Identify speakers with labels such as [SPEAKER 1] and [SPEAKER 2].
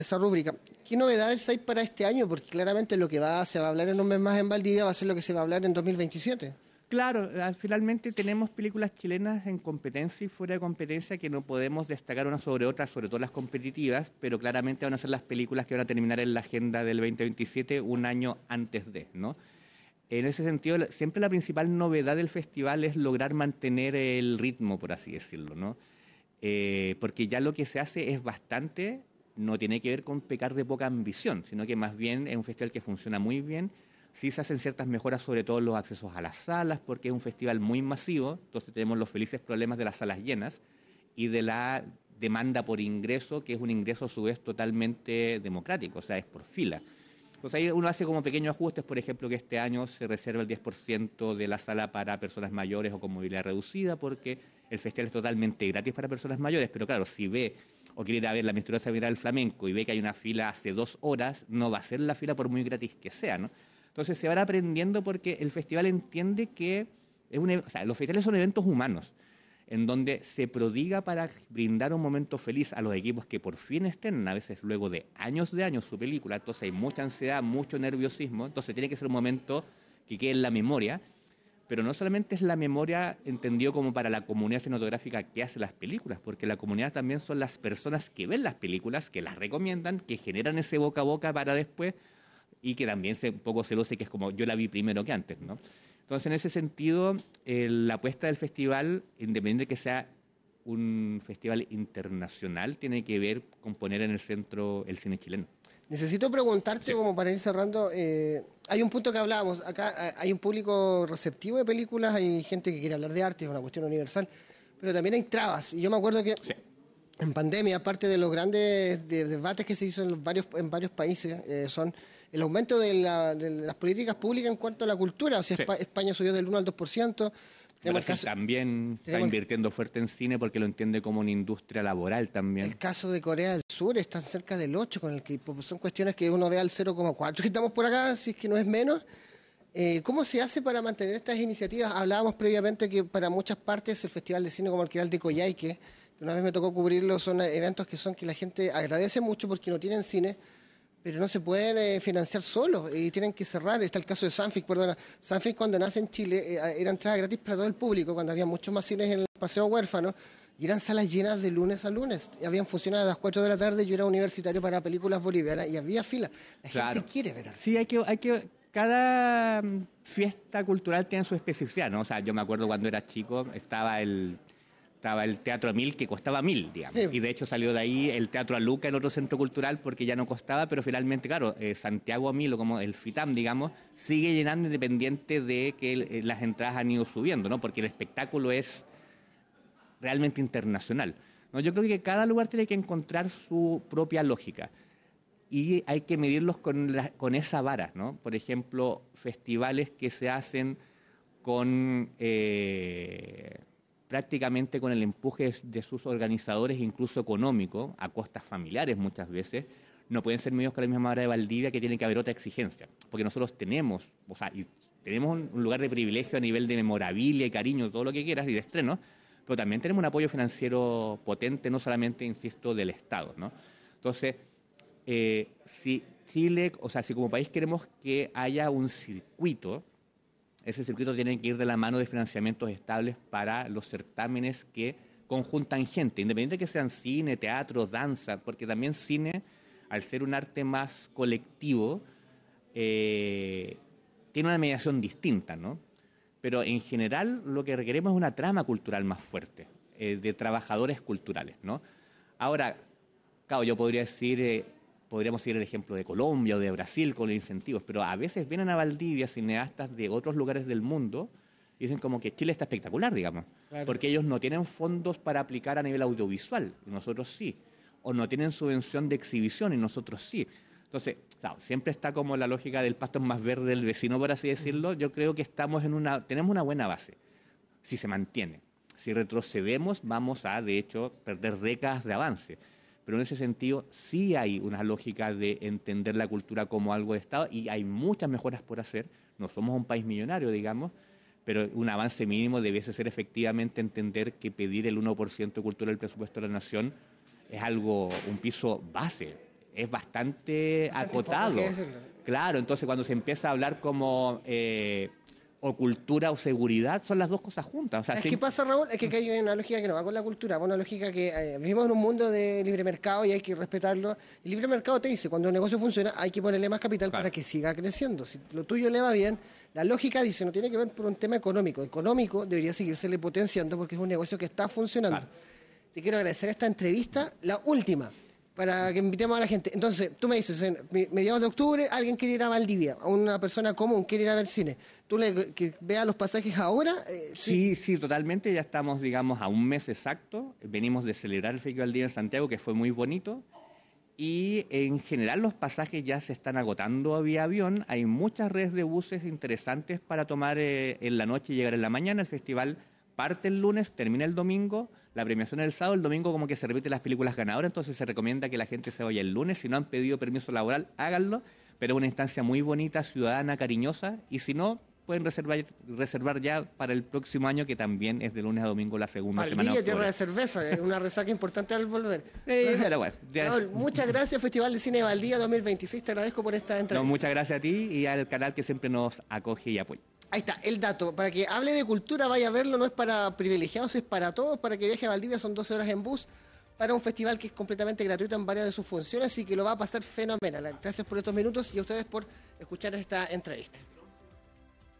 [SPEAKER 1] esa rúbrica. ¿Qué novedades hay para este año? Porque claramente lo que se va a hablar en un mes más en Valdivia va a ser lo que se va a hablar en 2027.
[SPEAKER 2] Claro, finalmente tenemos películas chilenas en competencia y fuera de competencia que no podemos destacar unas sobre otras, sobre todo las competitivas, pero claramente van a ser las películas que van a terminar en la agenda del 2027 un año antes de, ¿no? En ese sentido, siempre la principal novedad del festival es lograr mantener el ritmo, por así decirlo, ¿no? Porque ya lo que se hace es bastante, no tiene que ver con pecar de poca ambición, sino que más bien es un festival que funciona muy bien. Sí se hacen ciertas mejoras, sobre todo en los accesos a las salas, porque es un festival muy masivo, entonces tenemos los felices problemas de las salas llenas y de la demanda por ingreso, que es un ingreso a su vez totalmente democrático, o sea, es por fila. Pues ahí uno hace como pequeños ajustes, por ejemplo, que este año se reserva el 10% de la sala para personas mayores o con movilidad reducida, porque el festival es totalmente gratis para personas mayores, pero claro, si ve o quiere ir a ver la misteriosa mirada del flamenco y ve que hay una fila hace 2 horas, no va a ser la fila por muy gratis que sea, ¿no? Entonces se van aprendiendo porque el festival entiende que o sea, los festivales son eventos humanos en donde se prodiga para brindar un momento feliz a los equipos que por fin estrenan, a veces luego de años su película, entonces hay mucha ansiedad, mucho nerviosismo, entonces tiene que ser un momento que quede en la memoria, pero no solamente es la memoria entendido como para la comunidad cinematográfica que hace las películas, porque la comunidad también son las personas que ven las películas, que las recomiendan, que generan ese boca a boca para después y que también un poco se luce que es como yo la vi primero que antes, ¿no? Entonces, en ese sentido, la apuesta del festival, independiente de que sea un festival internacional, tiene que ver con poner en el centro el cine chileno.
[SPEAKER 1] Necesito preguntarte,
[SPEAKER 2] Sí,
[SPEAKER 1] como para ir cerrando, hay un punto que hablábamos, acá hay un público receptivo de películas, hay gente que quiere hablar de arte, es una cuestión universal, pero también hay trabas. Y yo me acuerdo que
[SPEAKER 2] sí,
[SPEAKER 1] en pandemia, aparte de los grandes debates que se hizo en varios países, son el aumento de las políticas públicas en cuanto a la cultura. O sea,
[SPEAKER 2] sí.
[SPEAKER 1] España subió del 1 al 2%. Tenemos el
[SPEAKER 2] Brasil
[SPEAKER 1] caso,
[SPEAKER 2] también está
[SPEAKER 1] tenemos
[SPEAKER 2] invirtiendo fuerte en cine porque lo entiende como una industria laboral
[SPEAKER 1] el
[SPEAKER 2] también.
[SPEAKER 1] caso de Corea del Sur, están cerca del 8 con el que pues, son cuestiones que uno ve al 0,4 que estamos por acá, si es que no es menos. ¿Cómo se hace para mantener estas iniciativas? Hablábamos previamente que para muchas partes el Festival de Cine como el que era el de Coyhaique, que una vez me tocó cubrirlo, son eventos que la gente agradece mucho porque no tienen cine, pero no se pueden financiar solos y tienen que cerrar. Está el caso de Sanfic, perdona. Sanfic cuando nace en Chile era entrada gratis para todo el público, cuando había muchos más cines en el Paseo Huérfano, y eran salas llenas de lunes a lunes. Y habían funcionado a las 4 de la tarde, yo era universitario para películas bolivianas y había fila. La gente
[SPEAKER 2] Claro.
[SPEAKER 1] quiere ver arte.
[SPEAKER 2] Sí, cada fiesta cultural tiene su especificidad, ¿no? O sea, yo me acuerdo cuando era chico, estaba el Teatro Mil que costaba 1.000, digamos.
[SPEAKER 1] Sí.
[SPEAKER 2] Y de hecho salió de ahí el Teatro Aluca en otro centro cultural porque ya no costaba, pero finalmente, claro, Santiago Mil o como el FITAM, digamos, sigue llenando independiente de que las entradas han ido subiendo, ¿no? Porque el espectáculo es realmente internacional, ¿no? Yo creo que cada lugar tiene que encontrar su propia lógica y hay que medirlos con esa vara, ¿no? Por ejemplo, festivales que se hacen con prácticamente con el empuje de sus organizadores, incluso económico, a costas familiares muchas veces, no pueden ser medidos con la misma vara de Valdivia, que tiene que haber otra exigencia, porque nosotros tenemos, o sea, y tenemos un lugar de privilegio a nivel de memorabilia y cariño, todo lo que quieras, y de estreno, pero también tenemos un apoyo financiero potente, no solamente, insisto, del Estado, ¿no? Entonces, si Chile, o sea, si como país queremos que haya un circuito, ese circuito tiene que ir de la mano de financiamientos estables para los certámenes que conjuntan gente, independiente de que sean cine, teatro, danza, porque también cine, al ser un arte más colectivo, eh, tiene una mediación distinta, ¿no? Pero en general lo que requeremos es una trama cultural más fuerte, de trabajadores culturales, ¿no? Ahora, claro, yo podría decir, podríamos seguir el ejemplo de Colombia o de Brasil con los incentivos, pero a veces vienen a Valdivia cineastas de otros lugares del mundo y dicen como que Chile está espectacular, digamos,
[SPEAKER 1] Claro.
[SPEAKER 2] porque ellos no tienen fondos para aplicar a nivel audiovisual, y nosotros sí, o no tienen subvención de exhibición y nosotros sí. Entonces, claro, siempre está como la lógica del pasto es más verde del vecino, por así decirlo. Yo creo que tenemos una buena base, si se mantiene. Si retrocedemos, vamos a, de hecho, perder décadas de avance. Pero en ese sentido, sí hay una lógica de entender la cultura como algo de Estado y hay muchas mejoras por hacer. No somos un país millonario, digamos, pero un avance mínimo debiese ser efectivamente entender que pedir el 1% de cultura del presupuesto de la nación es algo, un piso base. es bastante acotado. Claro, entonces cuando se empieza a hablar como o cultura o seguridad, son las dos cosas juntas. O sea,
[SPEAKER 1] ¿Qué pasa, Raúl? Es que hay una lógica que no va con la cultura, va una lógica que vivimos en un mundo de libre mercado y hay que respetarlo. El libre mercado te dice, cuando un negocio funciona, hay que ponerle más capital para que siga creciendo. Si lo tuyo le va bien, la lógica dice, no tiene que ver por un tema económico. Económico debería seguírsele potenciando porque es un negocio que está funcionando. Claro. Te quiero agradecer esta entrevista, la última, para que invitemos a la gente. Entonces, tú me dices, en mediados de octubre, alguien quiere ir a Valdivia, a una persona común quiere ir a ver cine. ¿Tú que veas los pasajes ahora?
[SPEAKER 2] Sí, totalmente. Ya estamos, digamos, a un mes exacto. Venimos de celebrar el Festival Valdivia en Santiago, que fue muy bonito. Y en general los pasajes ya se están agotando vía avión. Hay muchas redes de buses interesantes para tomar en la noche y llegar en la mañana. El festival parte el lunes, termina el domingo. La premiación es el sábado, el domingo como que se repite las películas ganadoras, entonces se recomienda que la gente se vaya el lunes. Si no han pedido permiso laboral, háganlo, pero es una instancia muy bonita, ciudadana, cariñosa, y si no, pueden reservar ya para el próximo año, que también es de lunes a domingo la segunda semana de octubre.
[SPEAKER 1] Tierra de cerveza, es una resaca importante al volver.
[SPEAKER 2] Pero bueno,
[SPEAKER 1] Raúl, muchas gracias, Festival de Cine de Valdivia 2026, te agradezco por esta entrevista.
[SPEAKER 2] No, muchas gracias a ti y al canal que siempre nos acoge y apoya.
[SPEAKER 1] Ahí está, el dato, para que hable de cultura, vaya a verlo, no es para privilegiados, es para todos, para que viaje a Valdivia, son 12 horas en bus, para un festival que es completamente gratuito en varias de sus funciones y que lo va a pasar fenomenal. Gracias por estos minutos y a ustedes por escuchar esta entrevista.